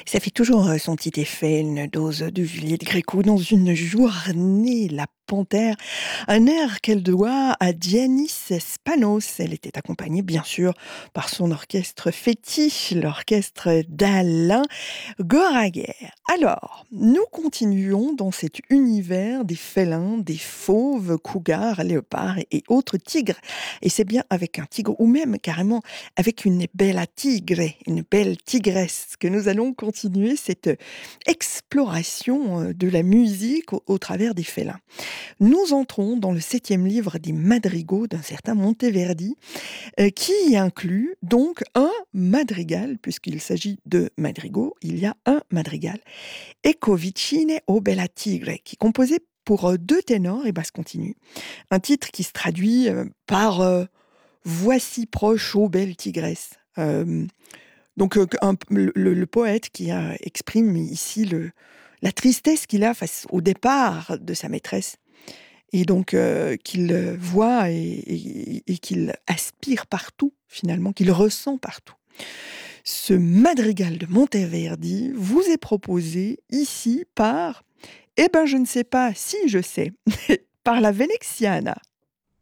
Ça fait toujours son petit effet, une dose de Juliette Gréco dans une journée. La Panthère, un air qu'elle doit à Dianis Spanos. Elle était accompagnée, bien sûr, par son orchestre fétiche, l'orchestre d'Alain Goraguer. Alors, nous continuons dans cet univers des félins, des fauves, cougars, léopards et autres tigres. Et c'est bien avec un tigre, ou même carrément avec une bella tigre, une belle tigresse, que nous allons continuer cette exploration de la musique au travers des félins. Nous entrons dans le 7e livre des madrigaux d'un certain Monteverdi, qui inclut donc un madrigal, puisqu'il s'agit de madrigaux, il y a un madrigal, Ecco vicine o bella tigre, qui est composé pour deux ténors et basse continue. Un titre qui se traduit par Voici proche, ô belle tigresse. Donc le poète qui exprime ici la tristesse qu'il a face au départ de sa maîtresse, et donc qu'il voit et qu'il aspire partout, finalement, qu'il ressent partout. Ce madrigal de Monteverdi vous est proposé ici par, je ne sais pas si je sais, par la Veneziana.